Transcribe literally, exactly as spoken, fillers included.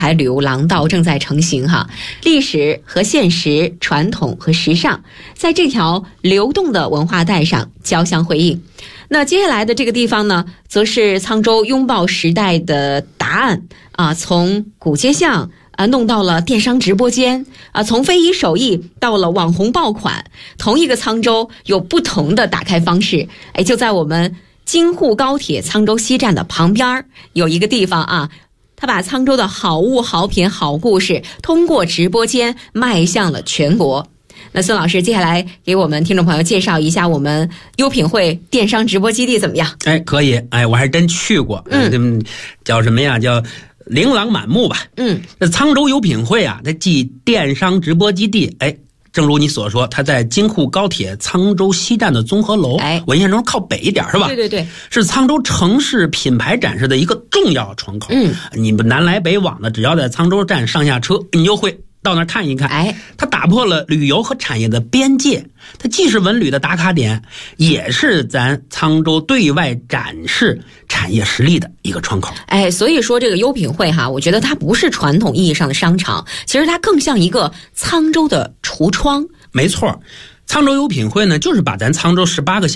海旅游廊道正在成型哈，历史和现实，传统和时尚，在这条流动的文化带上交相辉映。那接下来的这个地方呢，则是沧州拥抱时代的答案啊，从古街巷啊弄到了电商直播间啊，从非遗手艺到了网红爆款，同一个沧州有不同的打开方式。哎，就在我们京沪高铁沧州西站的旁边有一个地方啊。他把沧州的好物、好品、好故事通过直播间迈向了全国。那孙老师，接下来给我们听众朋友介绍一下我们优品汇电商直播基地怎么样？ 哎，可以，哎，我还真去过，嗯，叫什么呀？叫琳琅满目吧。嗯，那沧州优品汇啊，它继电商直播基地，哎。正如你所说，它在京沪高铁沧州西站的综合楼，哎，我印象中靠北一点是吧？ 对对对， 是沧州城市品牌展示的一个重要窗口。嗯，你们南来北往的，只要在沧州站上下车，你就会到那儿看一看。哎，它打破了旅游和产业的边界，它既是文旅的打卡点，也是咱沧州对外展示产业实力的一个窗口。 哎，所以说这个优品汇哈，我觉得它不是传统意义上的商场，其实它更像一个沧州的橱窗。 没错，沧州优品汇呢，就是把咱沧州十八个